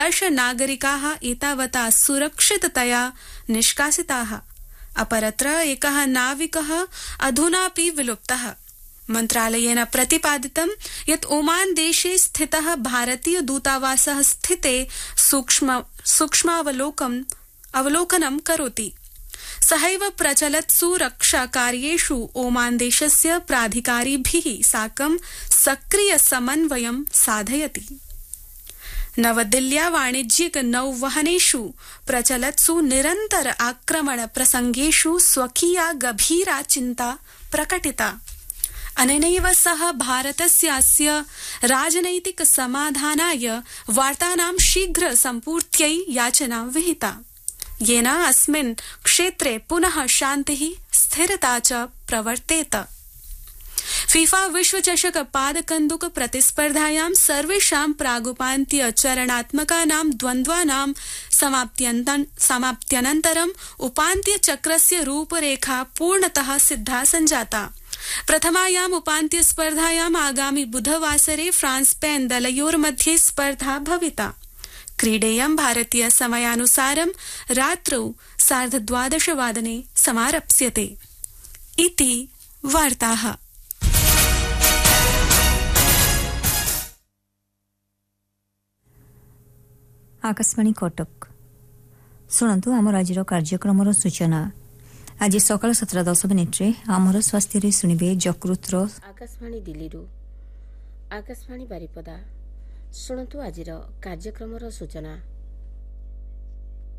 नागरिकाः एतावता सुरक्षिततया निष्कासिताः। अपरत्र एकः नाविकः अधुनापि विलुप्तः। मन्त्रालयेन प्रतिपादितं यत् ओमान देशे स्थितः भारतीय दूतावासः स्थिते सूक्ष्मावलोकनं करोति। सहैव प्रचलत्सु रक्षाकार्येषु ओमान देशस्य प्राधिकारिभिः साकं सक्रिय समन्वयं साधयति। नवदिल्ल्या वाणिज्यिक नौवहनेषु प्रचलत्सु निरन्तर आक्रमण प्रसंगेषु स्वकीया गभीरा चिन्ता प्रकटिता। अनेनैव सह भारतस्यास्य राजनैतिक समाधानाय वार्तानां शीघ्र सम्पूर्त्यै याचना विहिता, येन अस्मिन् क्षेत्रे पुनः शान्तिः स्थिरता च प्रवर्तेत। फीफा विश्वचषक पादकन्दुक प्रतिस्पर्धायां सर्वेषां प्रागुपान्त्य चरणात्मकानां द्वन्द्वानां समाप्त्यनन्तरं उपान्त्य चक्रस्य रूपरेखा पूर्णतः सिद्धा सञ्जाता। प्रथमायाम् उपान्त्य स्पर्धायाम् आगामि बुधवासरे फ्रांस स्पेन दलयोर्मध्ये स्पर्धा भविता। क्रीडेयं भारतीय समयानुसारं रात्रौ 12:30 समारप्स्यते। इति वार्ताः। आकाशवाणी कटक शुणु आम आज कार्यक्रम सूचना। आज सकाल 7:10 आमर स्वास्थ्य शुणवे जकृतर आकाशवाणी दिल्ली आकाशवाणी बारिपदा शुणु आज कार्यक्रम सूचना।